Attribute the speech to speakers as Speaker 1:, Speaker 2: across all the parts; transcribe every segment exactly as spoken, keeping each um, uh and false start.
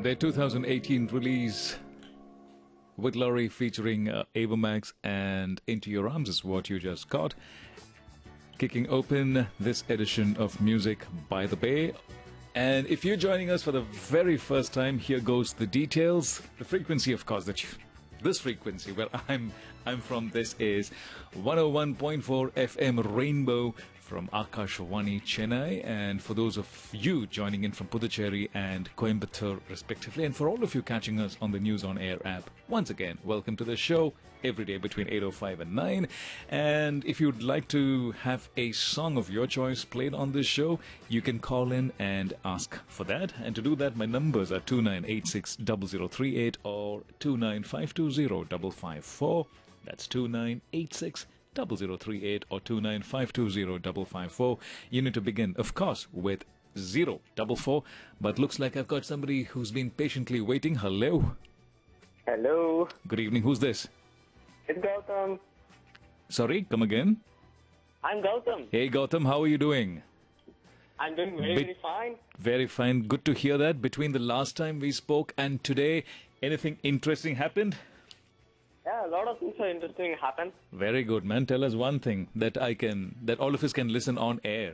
Speaker 1: Their two thousand eighteen release with Laurie featuring uh, Ava Max and Into Your Arms is what you just got. Kicking open this edition of Music by the Bay. And if you're joining us for the very first time, here goes the details. The frequency, of course, that you, this frequency where I'm I'm from, this is one oh one point four F M Rainbow from Akashvani, Chennai. And for those of you joining in from Puducherry and Coimbatore, respectively, and for all of you catching us on the News on Air app, once again, welcome to the show every day between eight oh five and nine. And if you'd like to have a song of your choice played on this show, you can call in and ask for that. And to do that, my numbers are two nine eight six zero zero three eight or two nine five two zero five five four. That's two nine eight six zero zero three eight or two nine five two zero five five four. You need to begin, of course, with zero double four. But looks like I've got somebody who's been patiently waiting. Hello.
Speaker 2: Hello.
Speaker 1: Good evening. Who's this?
Speaker 2: It's Gautam.
Speaker 1: Sorry, come again.
Speaker 2: I'm Gautam.
Speaker 1: Hey, Gautam, how are you doing?
Speaker 2: I'm doing very,
Speaker 1: Bit-
Speaker 2: very fine.
Speaker 1: Very fine. Good to hear that. Between the last time we spoke and today, anything interesting happened?
Speaker 2: Yeah, a lot of things are interesting happen.
Speaker 1: Very good, man. Tell us one thing that I can, that all of us can listen on air.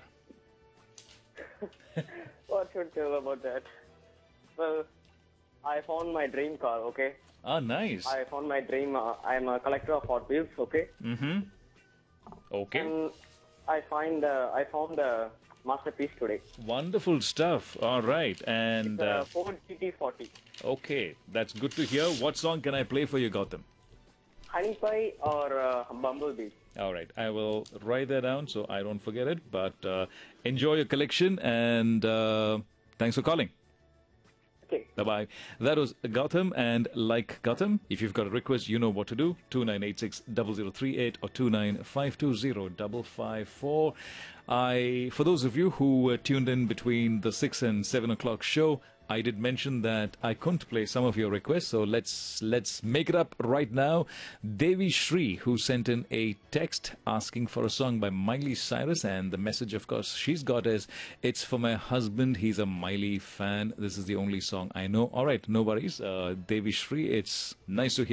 Speaker 2: What should I tell about that? Well, I found my dream car, okay?
Speaker 1: Ah, nice.
Speaker 2: I found my dream. Uh, I'm a collector of Hot Wheels, okay?
Speaker 1: Mm-hmm. Okay.
Speaker 2: And I find uh, I found a masterpiece today.
Speaker 1: Wonderful stuff. All right. And,
Speaker 2: It's a
Speaker 1: uh,
Speaker 2: Ford G T forty.
Speaker 1: okay, that's good to hear. What song can I play for you, Gautam?
Speaker 2: Honey Pie or uh, Bumblebee.
Speaker 1: All right. I will write that down so I don't forget it. But uh, enjoy your collection and uh, thanks for calling.
Speaker 2: Okay.
Speaker 1: Bye-bye. That was Gautam, and like Gautam, if you've got a request, you know what to do. two nine eight six zero zero three eight or two nine five two zero five five four. I, for those of you who uh, tuned in between the six and seven o'clock show, I did mention that I couldn't play some of your requests, so let's let's make it up right now. Devi Shri, who sent in a text asking for a song by Miley Cyrus, and the message, of course, she's got is, it's for my husband, he's a Miley fan. This is the only song I know. All right, no worries. Uh, Devi Shri, it's nice to hear